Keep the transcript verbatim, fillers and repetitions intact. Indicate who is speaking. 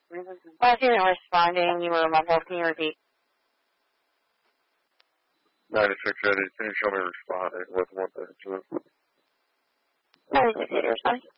Speaker 1: Well, if you didn't respond and you were muffled, can you repeat?
Speaker 2: ninety-six eighty, can you show me responding with what they do?
Speaker 1: ninety-six eighty, responding.